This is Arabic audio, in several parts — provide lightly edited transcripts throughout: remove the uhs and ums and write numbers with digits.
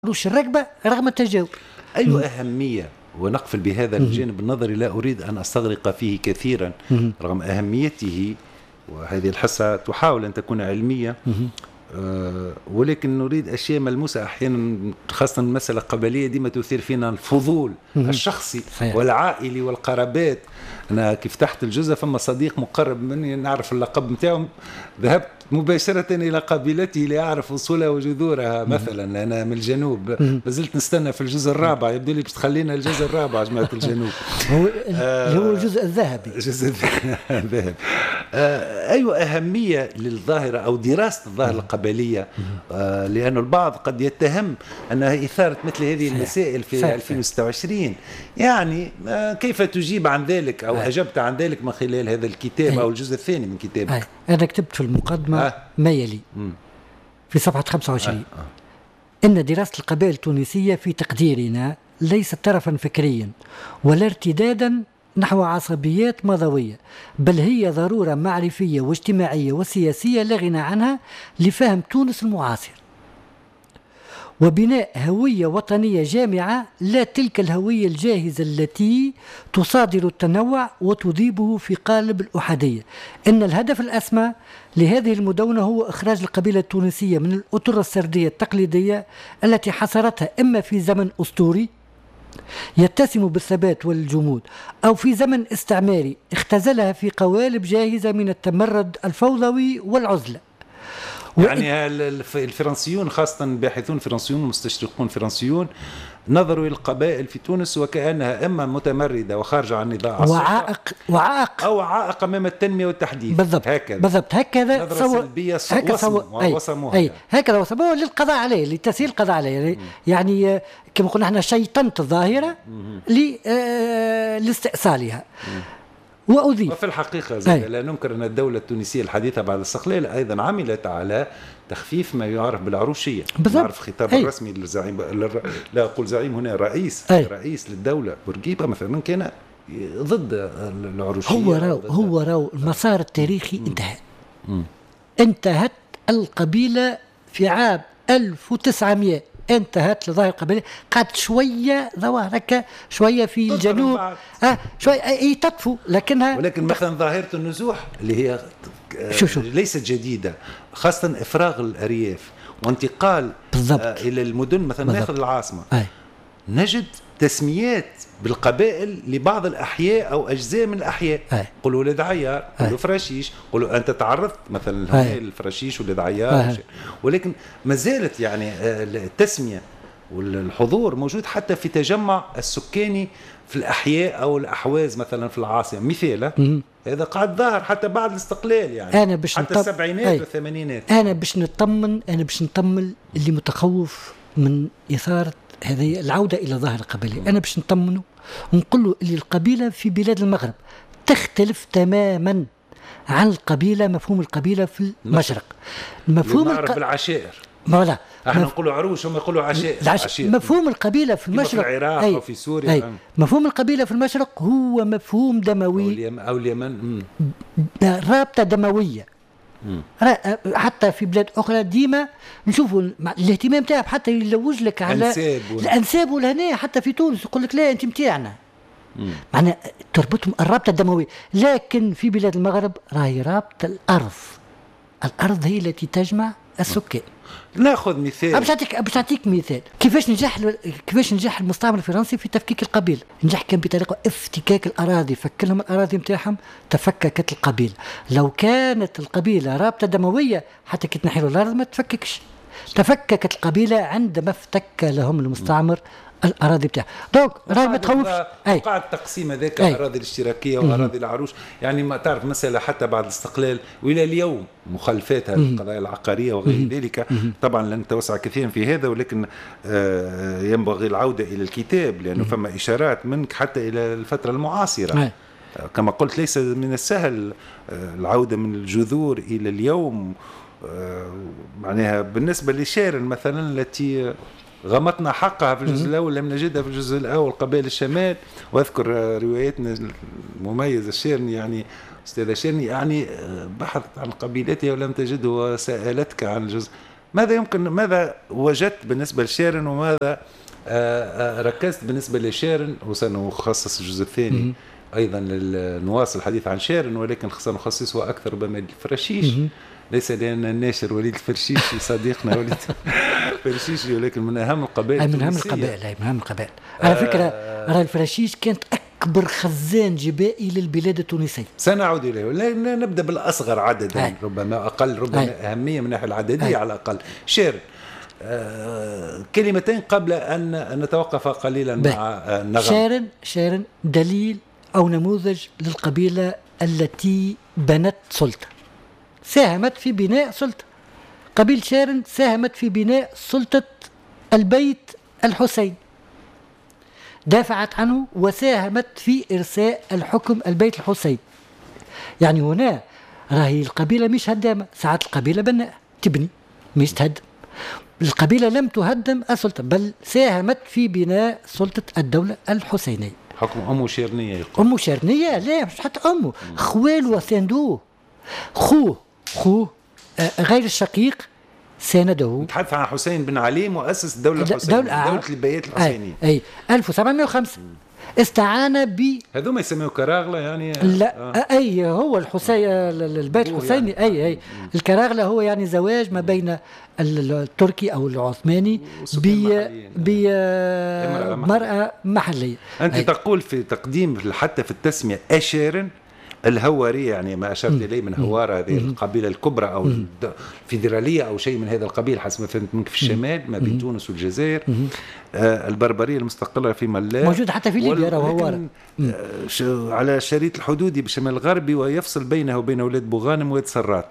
روش الرقبة رغم التجاوب. أي أهمية، ونقفل بهذا الجانب النظري لا أريد أن أستغرق فيه كثيرا رغم أهميته، وهذه الحصة تحاول أن تكون علمية، ولكن نريد أشياء ملموسة. أحيانا خاصة المسألة القبلية ديما تثير فينا الفضول الشخصي والعائلي والقرابات. أنا كيف فتحت الجزء فما صديق مقرب مني نعرف اللقب متاعه، ذهبت مباشرة إلى قبيلتي لأعرف أصولها وجذورها. مثلا أنا من الجنوب، لازلت نستنى في الجزء الرابع، يبدو لي باش تخلينا الجزء الرابع جماعة الجنوب هو الجزء الذهبي. الجزء الذهبي. أي أهمية للظاهرة أو دراسة الظاهرة القبلية؟ لأن البعض قد يتهم أنها إثارة مثل هذه المسائل في 2026. يعني كيف تجيب عن ذلك أو أجبت عن ذلك من خلال هذا الكتاب أو الجزء الثاني من كتابك؟ أنا كتبت في المقدمة ما يلي في صفحة 25: إن دراسة القبائل التونسية في تقديرنا ليست طرفا فكريا ولا ارتدادا نحو عصبيات ماضوية، بل هي ضرورة معرفية واجتماعية وسياسية لا غنى عنها لفهم تونس المعاصر وبناء هوية وطنية جامعة، لا تلك الهوية الجاهزة التي تصادر التنوع وتذيبه في قالب الأحادية. إن الهدف الأسمى لهذه المدونة هو إخراج القبيلة التونسية من الأطر السردية التقليدية التي حصرتها إما في زمن أسطوري يتسم بالثبات والجمود، أو في زمن استعماري اختزلها في قوالب جاهزة من التمرد الفوضوي والعزلة. يعني الفرنسيون خاصة باحثون فرنسيون مستشرقون فرنسيون نظروا إلى القبائل في تونس وكأنها إما متمردة وخارجة عن نظام وعائق أو عائق أمام التنمية والتحديث. بالضبط هكذا وصموها هكذا وصموها للقضاء عليه، لتسهيل القضاء عليه. يعني كما قلنا احنا شيطنت الظاهرة لاستئصالها. وفي الحقيقة لا ننكر أن الدولة التونسية الحديثة بعد الاستقلال أيضا عملت على تخفيف ما يعرف بالعروشية. نعرف خطاب الرسمي للزعيم، لا أقول زعيم هنا، رئيس للدولة بورقيبة مثلا كان ضد العروشية. هو المسار التاريخي انتهت القبيلة في عام 1900 انتهت لظاهر القبيلة. قعدت شوية ظواهرك شوية في الجنوب شوية تطفو، ولكن مثلا ظاهرة النزوح اللي هي ليست جديدة، خاصة إفراغ الأرياف وانتقال إلى المدن. مثلا ناخذ العاصمة نجد تسميات بالقبائل لبعض الأحياء أو أجزاء من الأحياء. قولوا ولد عيار، قولوا فراشيش، قولوا أنت تعرضت مثلا الفراشيش ولد عيار. ولكن ما زالت يعني التسمية والحضور موجود حتى في تجمع السكاني في الأحياء أو الأحواز مثلا في العاصمة. مثال هذا قاعد ظاهر حتى بعد الاستقلال، يعني حتى السبعينات والثمانينات. أنا باش نطمن اللي متخوف من إثارة هذه العودة إلى ظاهر القبيلة. أنا باش نطمنه ونقول له اللي القبيلة في بلاد المغرب تختلف تماما عن القبيلة، مفهوم القبيلة في المشرق. نعرف بالعشائر، احنا نقولوا عروش هم يقولوا عشائر. مفهوم القبيلة في المشرق في العراق أو في سوريا مفهوم القبيلة في المشرق هو مفهوم دموي أو اليمن، رابطة دموية. حتى في بلاد أخرى ديما نشوفوا الاهتمام تاعهم حتى يلوج لك على الأنساب والهناء. حتى في تونس يقول لك لا أنت متاعنا، معنى تربطهم الرابطة الدموية. لكن في بلاد المغرب راهي رابطة الأرض هي التي تجمع السكان. ناخذ مثال، باش نعطيك مثال كيفاش نجح المستعمر الفرنسي في تفكيك القبيلة. نجح كان بطريقة افتكاك الأراضي، فكلهم الأراضي متاعهم تفككت القبيلة. لو كانت القبيلة رابطة دموية حتى كي تنحيلوا الأرض ما تفككش. تفككت القبيلة عندما افتك لهم المستعمر الأراضي بتاعها. دونك راهي ما تخوفش. وقع التقسيم هذاك الأراضي الاشتراكية وأراضي العروش. يعني ما تعرف مسألة حتى بعد الاستقلال وإلى اليوم مخالفاتها القضايا العقارية وغير ذلك. طبعا لن نتوسع كثيرا في هذا، ولكن ينبغي العودة إلى الكتاب لأنه فما إشارات منك حتى إلى الفترة المعاصرة. كما قلت ليس من السهل العودة من الجذور إلى اليوم. معناها بالنسبة لشارن مثلا التي غمطنا حقها في الجزء الأول لم نجدها في الجزء الأول قبائل الشمال. وأذكر روايتنا المميزة الشيرني، يعني أستاذة شيرني، يعني بحثت عن قبيلتها ولم تجده وسألتك عن الجزء ماذا وجدت بالنسبة لشيرن، وماذا ركزت بالنسبة لشيرن، وسنخصص الجزء الثاني أيضا نواصل الحديث عن شيرن، ولكن سنخصصه أكثر ربما للفرشيش، ليس لأن الناشر وليد الفرشيشي صديقنا وليد الفرشيشي، ولكن من أهم القبائل من أهم القبائل على فكرة. الفرشيش كانت أكبر خزان جبائي للبلاد التونسية. سنعود إليه، نبدأ بالأصغر عددا، ربما أقل، ربما أهمية من الناحية العددية على الأقل. شيرن، كلمتين قبل أن نتوقف قليلا مع النغم. شيرن دليل أو نموذج للقبيلة التي بنت سلطة، ساهمت في بناء سلطة. قبيلة شيرن ساهمت في بناء سلطة البيت الحسين، دافعت عنه وساهمت في إرساء الحكم البيت الحسين. يعني هنا راهي القبيلة مش هدامة، ساعات القبيلة بناء تبني مش تهدم. القبيلة لم تهدم السلطة، بل ساهمت في بناء سلطة الدولة الحسينية. حكم أمه شيرنية يقول. أمه شيرنية، لا مش حتى أمه، خوال وساندوه، خوه غير الشقيق سانده. نتحدث عن حسين بن علي مؤسس الدولة الحسينية، دولة البيات الحسينية. أي 1705 استعان ب هذوما يسموه كراغلة يعني. لا أي هو الحسين البيت الحسيني يعني. أي الكراغلة هو يعني زواج ما بين التركي أو العثماني بمرأة محلية. أنت تقول في تقديم حتى في التسمية أشيرن الهوارية، يعني ما أشرت إليه من هوارة، هذه القبيلة الكبرى أو الفيدرالية أو شيء من هذا القبيل حسب ما فهمت منك، في الشمال ما بين تونس والجزائر. البربرية المستقلة في ملاه موجودة حتى في ليبيا وهوارة على الشريط الحدودي بالشمال الغربي، ويفصل بينه وبين ولاد بوغانم وواد سرات،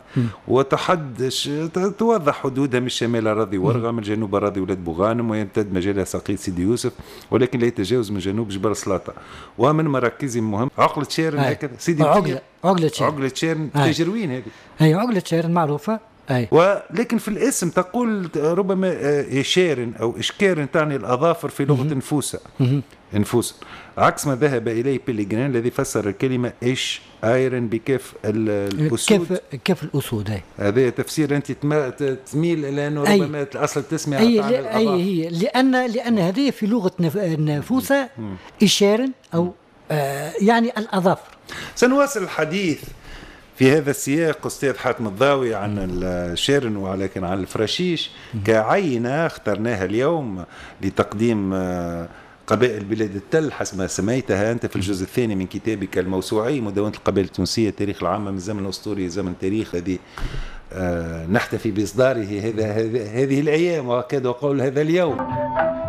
توضح حدودها من الشمال أراضي ورغة، من الجنوب أراضي ولاد بوغانم، ويمتد مجالها ساقية سيدي يوسف، ولكن لا يتجاوز من جنوب جبل سلاطة. ومن مراكزهم مهم عقلة شيرن هكذا سيدي عقلة شيرن تجروين هذه. أي عقلة شيرن معروفة. ولكن في الاسم تقول ربما شيرن أو إشكيرن تعني الأظافر في لغة انفوسا، عكس ما ذهب إليه بيليغرين الذي فسر الكلمة إيش آيرن بكيف الأسود. كيف الأسود. هذا تفسير أنت تميل إلى أنه ربما أصل تسمية عن الأظافر. هي لأن هذه في لغة نفوسا إشيرن أو يعني الأظافر. سنواصل الحديث في هذا السياق أستاذ حاتم الضاوي عن الشيرن، ولكن عن الفراشيش كعينة اخترناها اليوم لتقديم قبائل بلاد التل حسب ما سميتها أنت في الجزء الثاني من كتابك الموسوعي مدونة القبائل التونسية تاريخ العامة من زمن الأسطوري زمن تاريخ، هذه نحتفي بإصداره هذه الأيام، وأكاد أقول هذا اليوم.